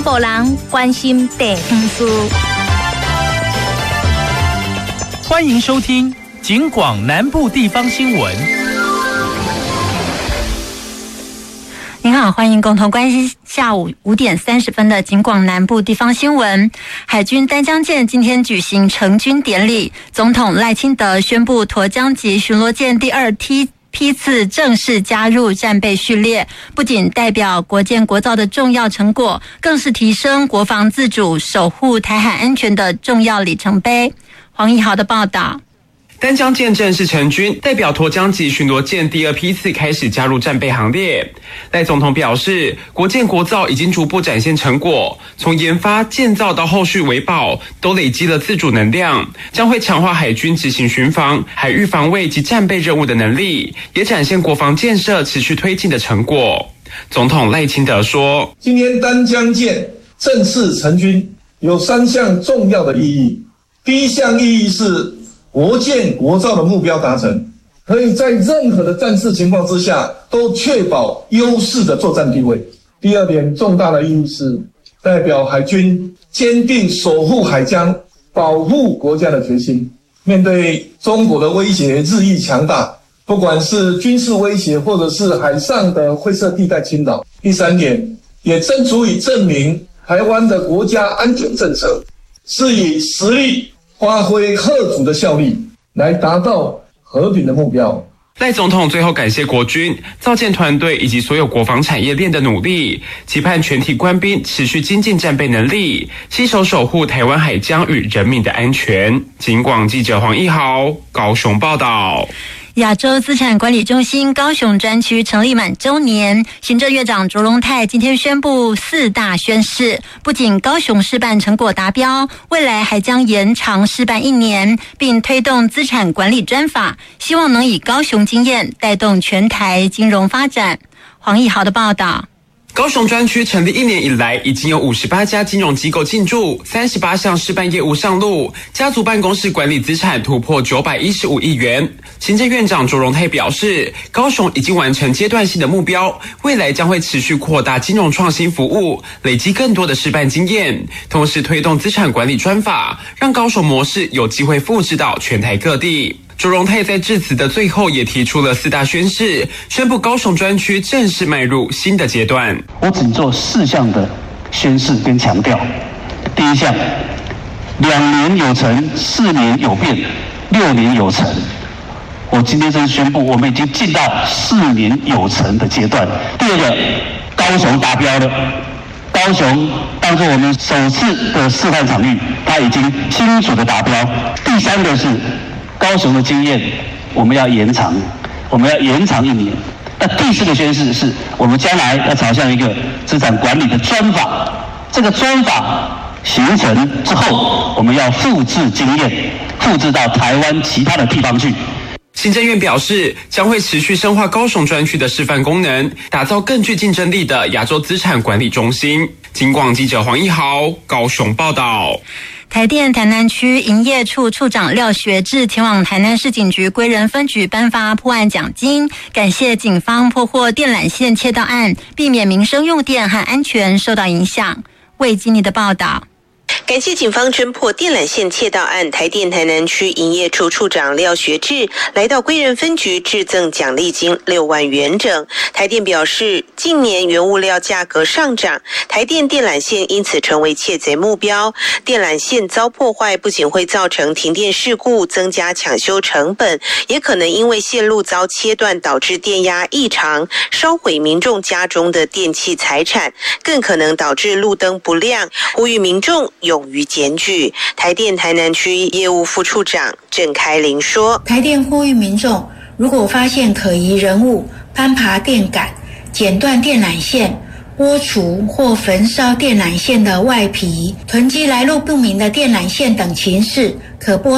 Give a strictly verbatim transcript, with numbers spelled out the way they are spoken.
部人关心地方事。 欢迎收听警广南部地方新闻。 您好，欢迎共同关心下午五点三十分的警广南部地方新闻。海军丹江舰今天举行成军典礼，总统赖清德宣布沱江级巡逻舰第二梯批次正式加入战备序列，不仅代表国建国造的重要成果，更是提升国防自主、守护台海安全的重要里程碑。黄义豪的报道。 丹江舰正式成军，代表沱江级巡逻舰第二批次开始加入战备行列。赖总统表示，国建国造已经逐步展现成果，从研发、建造到后续维保，都累积了自主能量，将会强化海军执行巡防、海域防卫及战备任务的能力，也展现国防建设持续推进的成果。总统赖清德说， 今天丹江舰正式成军，有三项重要的意义。第一项意义是国建国造的目标达成，可以在任何的战事情况之下都确保优势的作战地位。第二点重大的意义是代表海军坚定守护海疆、保护国家的决心。面对中国的威胁日益强大，不管是军事威胁或者是海上的灰色地带侵扰。第三点也正足以证明台湾的国家安全政策是以实力发挥嚇阻的效力，来达到和平的目标。 赖总统最后感谢国军、造舰团队以及所有国防产业链的努力，期盼全体官兵持续精进战备能力，携手守护台湾海疆与人民的安全。警广记者黄义豪高雄报道。 亚洲资产管理中心高雄专区成立满周年，行政院长卓荣泰今天宣布四大宣示，不仅高雄示范成果达标，未来还将延长示范一年，并推动资产管理专法，希望能以高雄经验带动全台金融发展。黄义豪的报道。 高雄专区成立一年以来，已经有五十八家金融机构进驻，三十八项示范业务上路，家族办公室管理资产突破九百一十五亿元。行政院长卓荣泰表示，高雄已经完成阶段性的目标，未来将会持续扩大金融创新服务，累积更多的示范经验，同时推动资产管理专法，让高雄模式有机会复制到全台各地。卓荣泰在致辞的最后也提出了四大宣示，宣布高雄专区正式迈入新的阶段。 我只做四项的宣示跟强调。第一项，两年有成，四年有变，六年有成。我今天正式宣布，我们已经进到四年有成的阶段。第二个，高雄达标了。高雄当作我们首次的示范场域，它已经清楚的达标。第三个是高雄的经验，我们要延长，我们要延长一年。那第四个宣示是我们将来要朝向一个资产管理的专法，这个专法形成之后，我们要复制经验，复制到台湾其他的地方去。 行政院表示，将会持续深化高雄专区的示范功能，打造更具竞争力的亚洲资产管理中心。警广记者黄义豪高雄报道。 台电台南区营业处处长廖学志前往台南市警局归仁分局颁发破案奖金，感谢警方破获电缆线窃盗案，避免民生用电和安全受到影响。魏基尼的报道。 感谢警方侦破电缆线窃盗案，台电台南区营业处处长廖学志来到归仁分局致赠奖励金六万元整。台电表示，近年原物料价格上涨，台电电缆线因此成为窃贼目标。电缆线遭破坏，不仅会造成停电事故，增加抢修成本，也可能因为线路遭切断导致电压异常，烧毁民众家中的电器财产，更可能导致路灯不亮。呼吁民众勇于检举。台电台南区业务副处长郑开林说， 台电呼吁民众，如果发现可疑人物攀爬电杆、剪断电缆线、剥除或焚烧电缆线的外皮、囤积来路不明的电缆线等情事，可拨